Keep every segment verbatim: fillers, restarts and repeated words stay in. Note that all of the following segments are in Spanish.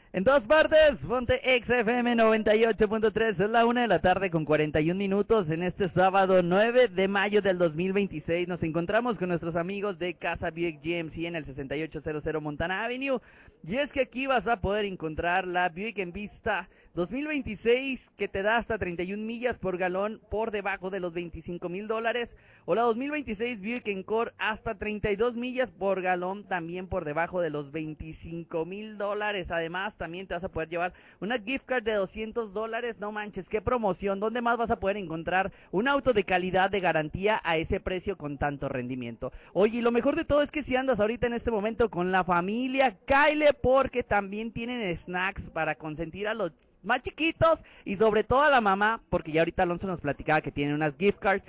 En todas partes, ponte X F M noventa y ocho punto tres, es la una de la tarde con cuarenta y un minutos en este sábado nueve de mayo del dos mil veintiséis. Nos encontramos con nuestros amigos de Casa Buick G M C en el sesenta y ocho cero cero Montana Avenue. Y es que aquí vas a poder encontrar la Buick Envista dos mil veintiséis que te da hasta treinta y una millas por galón por debajo de los veinticinco mil dólares. O la dos mil veintiséis Buick Encore hasta treinta y dos millas por galón también por debajo de los veinticinco mil dólares. Además, también te vas a poder llevar una gift card de doscientos dólares. No manches, qué promoción. ¿Dónde más vas a poder encontrar un auto de calidad, de garantía a ese precio con tanto rendimiento? Oye, y lo mejor de todo es que si andas ahorita en este momento con la familia, cáele, porque también tienen snacks para consentir a los más chiquitos y sobre todo a la mamá, porque ya ahorita Alonso nos platicaba que tienen unas gift cards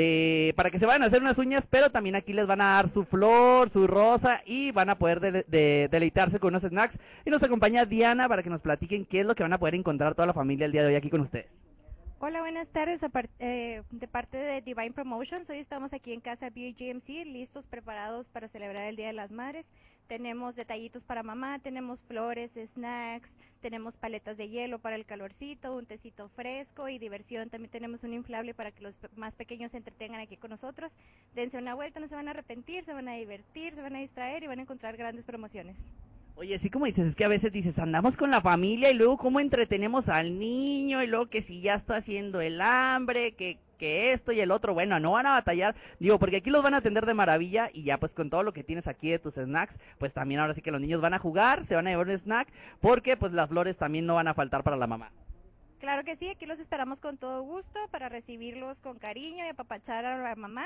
de para que se vayan a hacer unas uñas, pero también aquí les van a dar su flor, su rosa y van a poder de, de, deleitarse con unos snacks. Y nos acompaña Diana para que nos platiquen qué es lo que van a poder encontrar toda la familia el día de hoy aquí con ustedes. Hola, buenas tardes, eh, de parte de Divine Promotions. Hoy estamos aquí en Casa Buick G M C, listos, preparados para celebrar el Día de las Madres. Tenemos detallitos para mamá, tenemos flores, snacks, tenemos paletas de hielo para el calorcito, un tecito fresco y diversión. También tenemos un inflable para que los más pequeños se entretengan aquí con nosotros. Dense una vuelta, no se van a arrepentir, se van a divertir, se van a distraer y van a encontrar grandes promociones. Oye, así como dices, es que a veces dices, andamos con la familia y luego cómo entretenemos al niño y luego que si ya está haciendo el hambre, que, que esto y el otro, bueno, no van a batallar, digo, porque aquí los van a atender de maravilla y ya pues con todo lo que tienes aquí de tus snacks, pues también ahora sí que los niños van a jugar, se van a llevar un snack, porque pues las flores también no van a faltar para la mamá. Claro que sí, aquí los esperamos con todo gusto para recibirlos con cariño y apapachar a la mamá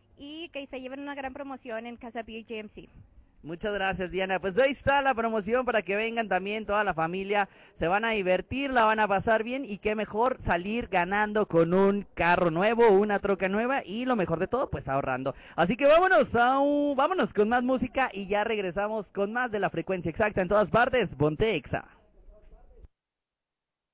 y que se lleven una gran promoción en Casa Buick G M C. Muchas gracias, Diana. Pues ahí está la promoción para que vengan también toda la familia. Se van a divertir, la van a pasar bien y qué mejor salir ganando con un carro nuevo, una troca nueva y lo mejor de todo, pues ahorrando. Así que vámonos, a un, vámonos con más música y ya regresamos con más de la frecuencia exacta en todas partes. Ponte Exa.